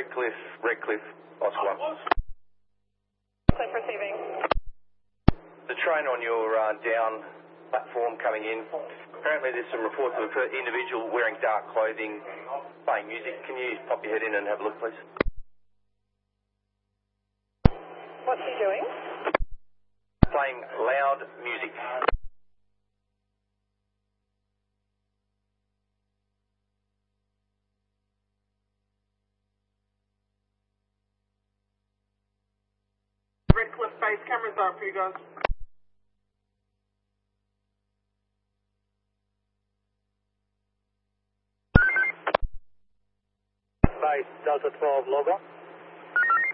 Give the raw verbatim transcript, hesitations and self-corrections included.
Redcliffe, Redcliffe, Oscar one. Cliff receiving. The train on your uh, down platform coming in. Apparently there's some reports of an individual wearing dark clothing, playing music. Can you pop your head in and have a look, please? What's he doing? Playing loud music. Redcliffe base cameras are for you guys. Base Delta twelve logger.